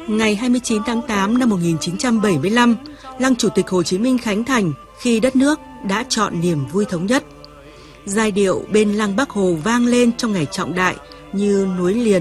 Ngày 29 tháng 8 năm 1975, Lăng Chủ tịch Hồ Chí Minh khánh thành khi đất nước đã chọn niềm vui thống nhất. Giai điệu bên lăng Bác Hồ vang lên trong ngày trọng đại như núi liền